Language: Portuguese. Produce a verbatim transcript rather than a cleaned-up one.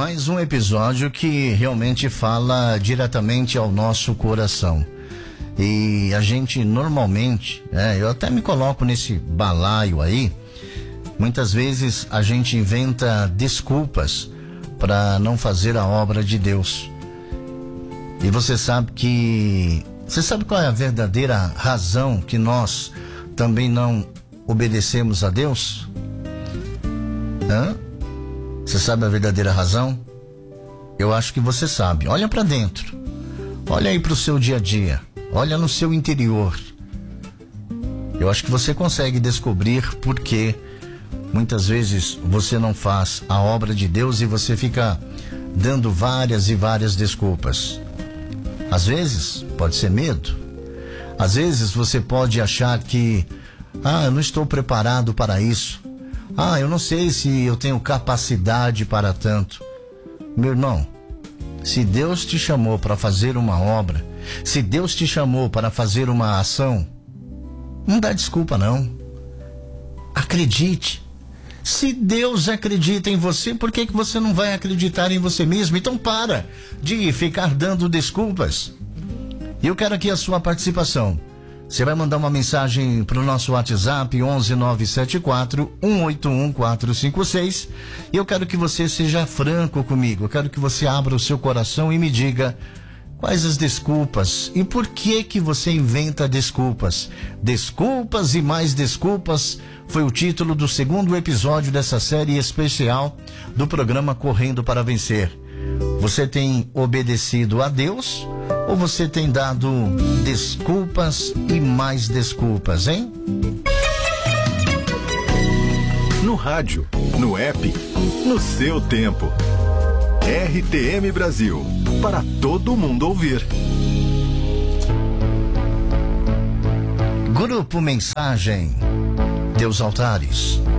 mais um episódio que realmente fala diretamente ao nosso coração. E a gente normalmente, é, eu até me coloco nesse balaio aí, muitas vezes a gente inventa desculpas para não fazer a obra de Deus. E você sabe que, você sabe qual é a verdadeira razão que nós também não obedecemos a Deus? Hã? Você sabe a verdadeira razão? Eu acho que você sabe. Olha para dentro. Olha aí para o seu dia a dia. Olha no seu interior. Eu acho que você consegue descobrir por que muitas vezes você não faz a obra de Deus e você fica dando várias e várias desculpas. Às vezes pode ser medo. Às vezes você pode achar que, ah, eu não estou preparado para isso. Ah, eu não sei se eu tenho capacidade para tanto. Meu irmão, se Deus te chamou para fazer uma obra, se Deus te chamou para fazer uma ação, não dá desculpa não. Acredite. Se Deus acredita em você, por que que você não vai acreditar em você mesmo? Então para de ficar dando desculpas. E eu quero aqui a sua participação. Você vai mandar uma mensagem para o nosso WhatsApp onze nove sete quatro, um oito um, quatro cinco seis. E eu quero que você seja franco comigo. Eu quero que você abra o seu coração e me diga quais as desculpas e por que que você inventa desculpas. Desculpas e mais desculpas foi o título do segundo episódio dessa série especial do programa Correndo para Vencer. Você tem obedecido a Deus ou você tem dado desculpas e mais desculpas, hein? No rádio, no app, no seu tempo. R T M Brasil, para todo mundo ouvir. Grupo Mensagem, Deus Altares.